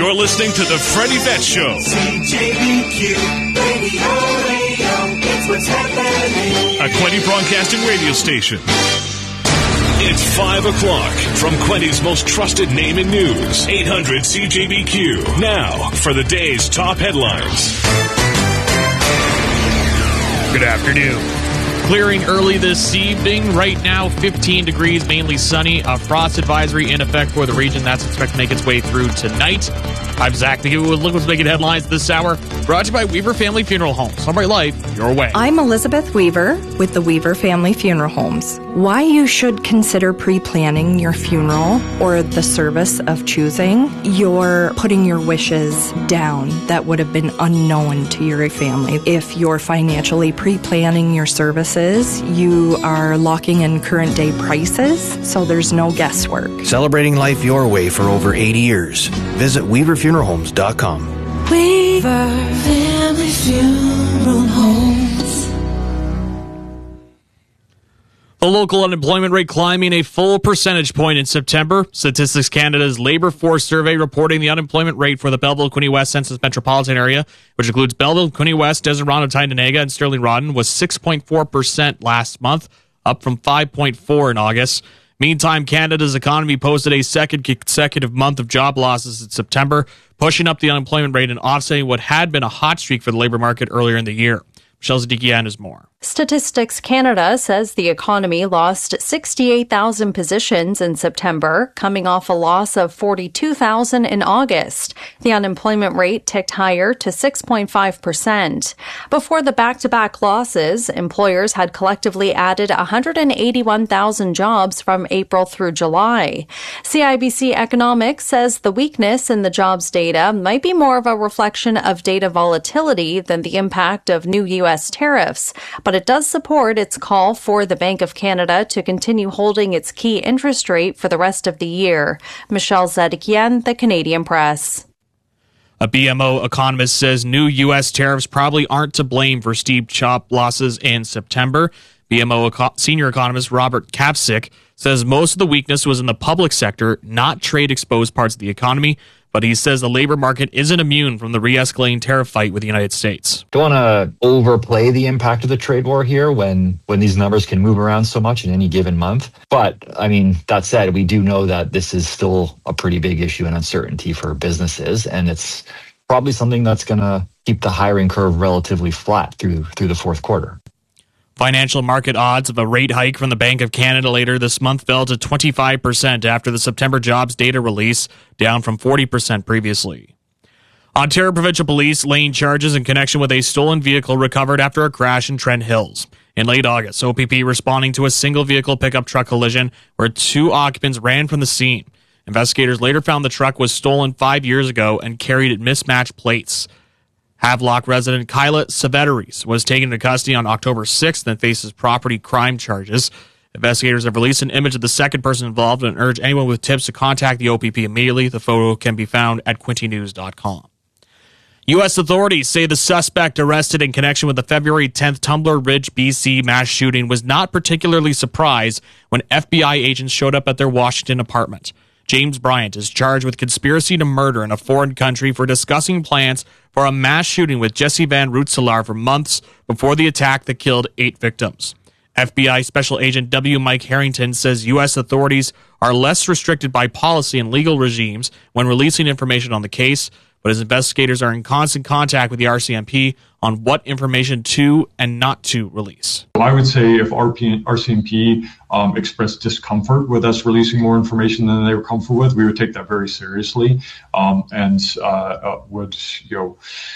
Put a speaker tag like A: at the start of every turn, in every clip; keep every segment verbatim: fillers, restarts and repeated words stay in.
A: You're listening to The Freddie Betts Show.
B: C J B Q Radio, radio, it's what's happening.
A: A Quinte Broadcasting radio station. It's five o'clock from Quinte's most trusted name in news, eight hundred C J B Q. Now, for the day's top headlines.
C: Good afternoon. Clearing early this evening. Right now, fifteen degrees, mainly sunny. A frost advisory in effect for the region. That's expected to make its way through tonight. I'm Zach McGee with Look What's Making Headlines this hour. Brought to you by Weaver Family Funeral Homes. Celebrate life your way.
D: I'm Elizabeth Weaver with the Weaver Family Funeral Homes. Why you should consider pre-planning your funeral or the service of choosing. You're putting your wishes down that would have been unknown to your family. If you're financially pre-planning your services, you are locking in current day prices, so there's no guesswork.
E: Celebrating life your way for over eighty years. Visit weaver funeral homes dot com.
B: Weaver Family Funeral Homes.
C: The local unemployment rate climbing a full percentage point in September. Statistics Canada's Labour Force Survey reporting the unemployment rate for the Belleville-Quinte West Census Metropolitan Area, which includes Belleville, Quinte West, Deseronto, Tyendinaga, and Sterling Rawdon, was six point four percent last month, up from five point four percent in August. Meantime, Canada's economy posted a second consecutive month of job losses in September, pushing up the unemployment rate and offsetting what had been a hot streak for the labor market earlier in the year. Michelle Zadikian has more.
F: Statistics Canada says the economy lost sixty-eight thousand positions in September, coming off a loss of forty-two thousand in August. The unemployment rate ticked higher to six point five percent. Before the back-to-back losses, employers had collectively added one hundred eighty-one thousand jobs from April through July. C I B C Economics says the weakness in the jobs data might be more of a reflection of data volatility than the impact of new U S tariffs, but it does support its call for the Bank of Canada to continue holding its key interest rate for the rest of the year. Michelle Zadikian, The Canadian Press.
C: A B M O economist says new U S tariffs probably aren't to blame for steep job losses in September. B M O eco- senior economist Robert Kapsick says most of the weakness was in the public sector, not trade-exposed parts of the economy, but he says the labor market isn't immune from the re-escalating tariff fight with the United States.
G: Don't want to overplay the impact of the trade war here when, when these numbers can move around so much in any given month. But, I mean, that said, we do know that this is still a pretty big issue and uncertainty for businesses, and it's probably something that's going to keep the hiring curve relatively flat through through the fourth quarter.
C: Financial market odds of a rate hike from the Bank of Canada later this month fell to twenty-five percent after the September jobs data release, down from forty percent previously. Ontario Provincial Police laying charges in connection with a stolen vehicle recovered after a crash in Trent Hills. In late August, O P P responding to a single vehicle pickup truck collision where two occupants ran from the scene. Investigators later found the truck was stolen five years ago and carried mismatched plates. Havelock resident Kyla Saveteris was taken into custody on October sixth and faces property crime charges. Investigators have released an image of the second person involved and urge anyone with tips to contact the O P P immediately. The photo can be found at quinte news dot com. U S authorities say the suspect arrested in connection with the February tenth Tumbler Ridge, B C mass shooting was not particularly surprised when F B I agents showed up at their Washington apartment. James Bryant is charged with conspiracy to murder in a foreign country for discussing plans for a mass shooting with Jesse Van Rootselaar for months before the attack that killed eight victims. F B I Special Agent W. Mike Harrington says U S authorities are less restricted by policy and legal regimes when releasing information on the case, but his investigators are in constant contact with the R C M P on what information to and not to release.
H: I would say if R C M P um, expressed discomfort with us releasing more information than they were comfortable with, we would take that very seriously um, and uh, uh, would, you know,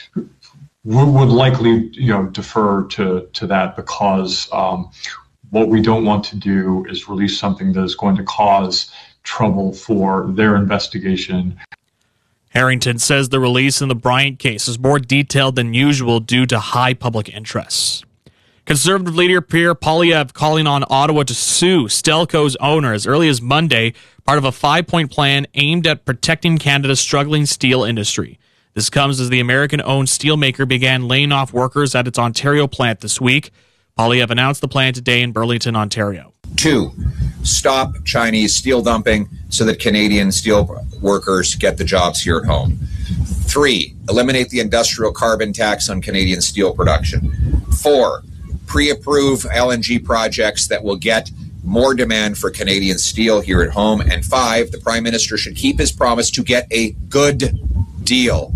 H: would likely, you know, defer to, to that because um, what we don't want to do is release something that is going to cause trouble for their investigation.
C: Harrington says the release in the Bryant case is more detailed than usual due to high public interests. Conservative leader Pierre Poilievre calling on Ottawa to sue Stelco's owner as early as Monday, part of a five-point plan aimed at protecting Canada's struggling steel industry. This comes as the American-owned steelmaker began laying off workers at its Ontario plant this week. Poilievre announced the plan today in Burlington, Ontario.
I: Two, stop Chinese steel dumping so that Canadian steel workers get the jobs here at home. Three, eliminate the industrial carbon tax on Canadian steel production. Four, pre-approve L N G projects that will get more demand for Canadian steel here at home. And five, the Prime Minister should keep his promise to get a good deal,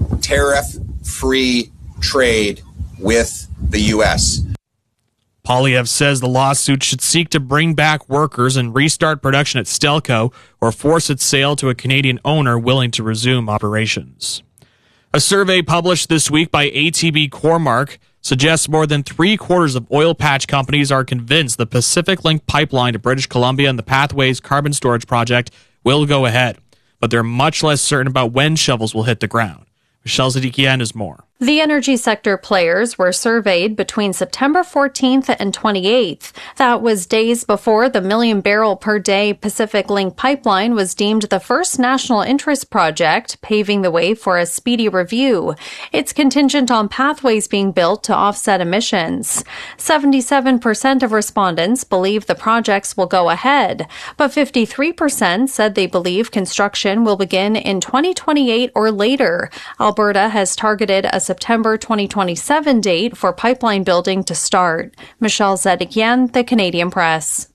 I: tariff-free trade with the U S.
C: Poilievre says the lawsuit should seek to bring back workers and restart production at Stelco or force its sale to a Canadian owner willing to resume operations. A survey published this week by A T B Cormark suggests more than three quarters of oil patch companies are convinced the Pacific Link pipeline to British Columbia and the Pathways carbon storage project will go ahead, but they're much less certain about when shovels will hit the ground. Michelle Zadikian is more.
F: The energy sector players were surveyed between September fourteenth and twenty-eighth. That was days before the million barrel per day Pacific Link pipeline was deemed the first national interest project, paving the way for a speedy review. It's contingent on pathways being built to offset emissions. seventy-seven percent of respondents believe the projects will go ahead, but fifty-three percent said they believe construction will begin in twenty twenty-eight or later. Alberta has targeted a September twenty twenty-seven date for pipeline building to start. Michelle Zedikian, The Canadian Press.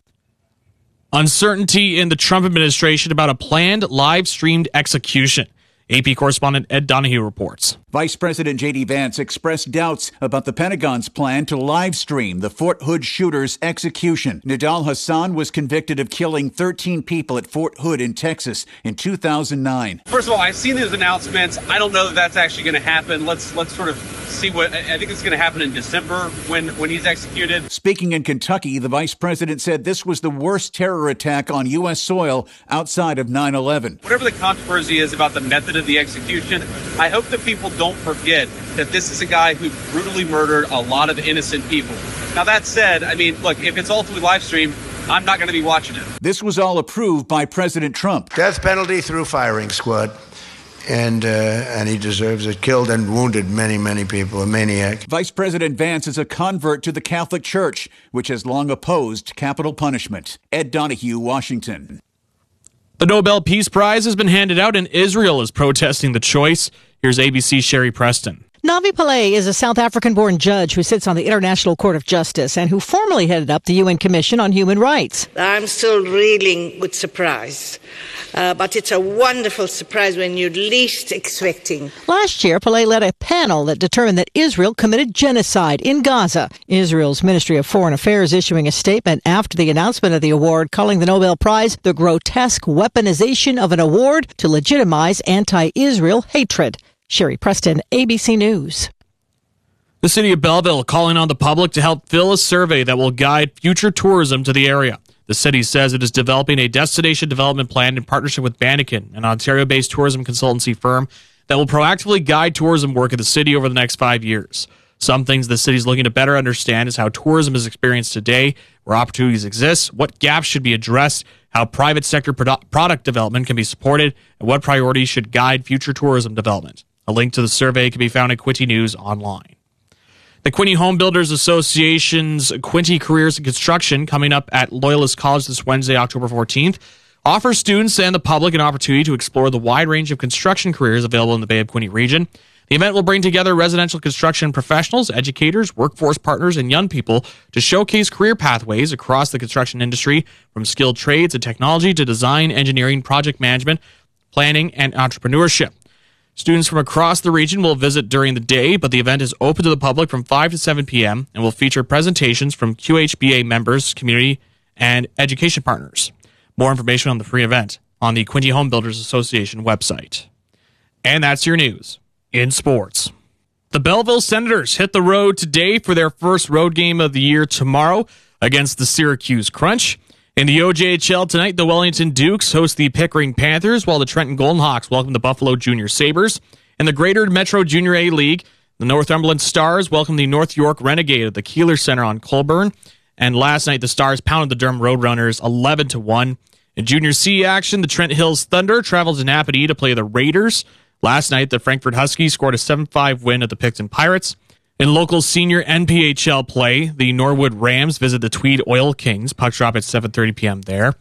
C: Uncertainty in the Trump administration about a planned live-streamed execution. A P correspondent Ed Donahue reports.
J: Vice President J D Vance expressed doubts about the Pentagon's plan to live stream the Fort Hood shooter's execution. Nidal Hassan was convicted of killing thirteen people at Fort Hood in Texas in two thousand nine.
K: First of all, I've seen these announcements. I don't know that that's actually going to happen. Let's let's sort of see what I think it's going to happen in December when, when he's executed.
J: Speaking in Kentucky, the vice president said this was the worst terror attack on U S soil outside of nine eleven.
K: Whatever the controversy is about the method of the execution, I hope that people don't forget that this is a guy who brutally murdered a lot of innocent people. Now, that said, I mean, look, if it's ultimately live streamed, I'm not going to be watching it.
J: This was all approved by President Trump.
L: Death penalty through firing squad. And uh, and he deserves it. Killed and wounded many, many people. A maniac.
J: Vice President Vance is a convert to the Catholic Church, which has long opposed capital punishment. Ed Donahue, Washington.
C: The Nobel Peace Prize has been handed out, and Israel is protesting the choice. Here's A B C's Sherry Preston.
M: Navi Pillay is a South African-born judge who sits on the International Court of Justice and who formerly headed up the U N Commission on Human Rights.
N: I'm still reeling with surprise, uh, but it's a wonderful surprise when you're least expecting.
M: Last year, Pillay led a panel that determined that Israel committed genocide in Gaza. Israel's Ministry of Foreign Affairs issuing a statement after the announcement of the award, calling the Nobel Prize the grotesque weaponization of an award to legitimize anti-Israel hatred. Sherry Preston, A B C News.
C: The city of Belleville calling on the public to help fill a survey that will guide future tourism to the area. The city says it is developing a destination development plan in partnership with Banneken, an Ontario-based tourism consultancy firm that will proactively guide tourism work in the city over the next five years. Some things the city is looking to better understand is how tourism is experienced today, where opportunities exist, what gaps should be addressed, how private sector produ- product development can be supported, and what priorities should guide future tourism development. A link to the survey can be found at Quinte News online. The Quinte Home Builders Association's Quinte Careers in Construction, coming up at Loyalist College this Wednesday, October fourteenth, offers students and the public an opportunity to explore the wide range of construction careers available in the Bay of Quinte region. The event will bring together residential construction professionals, educators, workforce partners, and young people to showcase career pathways across the construction industry, from skilled trades and technology to design, engineering, project management, planning, and entrepreneurship. Students from across the region will visit during the day, but the event is open to the public from five to seven p.m. and will feature presentations from Q H B A members, community, and education partners. More information on the free event on the Quinte Home Builders Association website. And that's your news in sports. The Belleville Senators hit the road today for their first road game of the year tomorrow against the Syracuse Crunch. In the O J H L tonight, the Wellington Dukes host the Pickering Panthers, while the Trenton Golden Hawks welcome the Buffalo Junior Sabres. In the Greater Metro Junior A League, the Northumberland Stars welcome the North York Renegade at the Keeler Center on Colburn. And last night, the Stars pounded the Durham Roadrunners eleven to one. In Junior C action, the Trent Hills Thunder traveled to Napanee to play the Raiders. Last night, the Frankfurt Huskies scored a seven five win at the Picton Pirates. In local senior N P H L play, the Norwood Rams visit the Tweed Oil Kings. Puck drop at seven thirty p.m. there.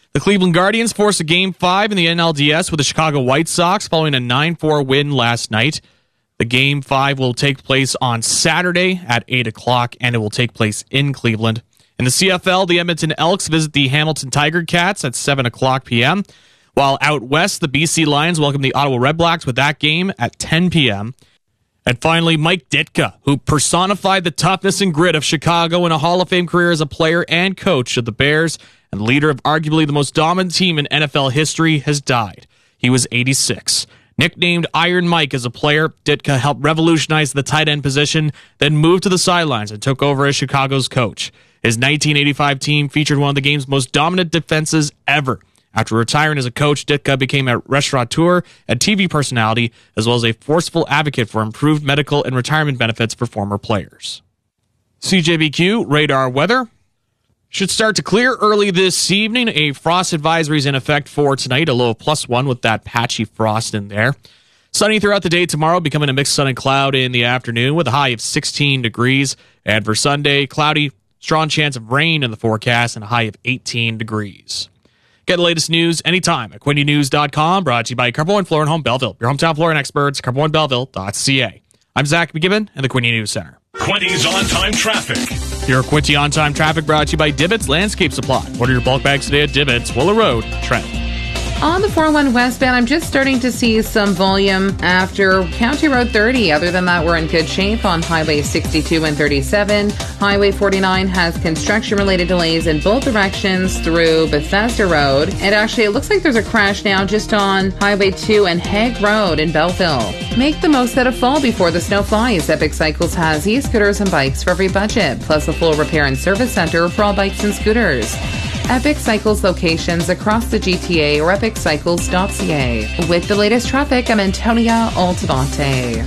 C: The Cleveland Guardians forced a Game five in the N L D S with the Chicago White Sox following a nine four win last night. The Game five will take place on Saturday at eight o'clock, and it will take place in Cleveland. In the C F L, the Edmonton Elks visit the Hamilton Tiger Cats at seven o'clock p.m., while out west, the B C Lions welcome the Ottawa Redblacks with that game at ten p.m., And finally, Mike Ditka, who personified the toughness and grit of Chicago in a Hall of Fame career as a player and coach of the Bears and leader of arguably the most dominant team in N F L history, has died. He was eighty-six. Nicknamed Iron Mike as a player, Ditka helped revolutionize the tight end position, then moved to the sidelines and took over as Chicago's coach. His nineteen eighty-five team featured one of the game's most dominant defenses ever. After retiring as a coach, Ditka became a restaurateur and T V personality, as well as a forceful advocate for improved medical and retirement benefits for former players. C J B Q radar weather. Should start to clear early this evening. A frost advisory is in effect for tonight, a low of plus one with that patchy frost in there. Sunny throughout the day tomorrow, becoming a mixed sun and cloud in the afternoon with a high of sixteen degrees. And for Sunday, cloudy, strong chance of rain in the forecast and a high of eighteen degrees. Get the latest news anytime at Quinte News dot com, brought to you by Carbo and Floor and Home Belleville, your hometown flooring experts, carbo and belleville dot c a. I'm Zach McGibbon in the Quinte News Center.
A: Quinte's on-time traffic.
C: Your Quinte on-time traffic brought to you by Dibbits Landscape Supply. Order your bulk bags today at Dibbits, Willow Road, Trent.
O: On the four oh one westbound, I'm just starting to see some volume after County Road thirty. Other than that, we're in good shape on Highway sixty-two and thirty-seven. Highway forty-nine has construction-related delays in both directions through Bethesda Road. And actually, it looks like there's a crash now just on Highway two and Hague Road in Belleville. Make the most out of fall before the snow flies. Epic Cycles has e-scooters and bikes for every budget, plus a full repair and service center for all bikes and scooters. Epic Cycles locations across the G T A or epic cycles dot c a. With the latest traffic, I'm Antonia Altavante.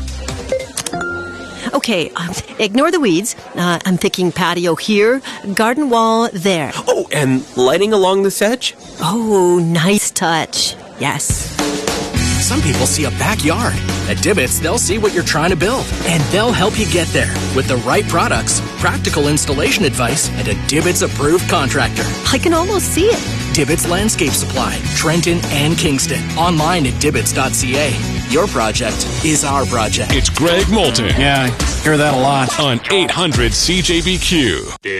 P: Okay, um, ignore the weeds. Uh, I'm thinking patio here, garden wall there.
Q: Oh, and lighting along this edge?
P: Oh, nice touch. Yes.
R: Some people see a backyard. At Dibbits, they'll see what you're trying to build, and they'll help you get there with the right products, practical installation advice, and a Dibbits-approved contractor.
P: I can almost see it.
R: Dibbits Landscape Supply, Trenton and Kingston. Online at dibbits dot c a. Your project is our project.
A: It's Greg Moulton.
S: Yeah, I hear that a lot.
A: On eight hundred C J B Q.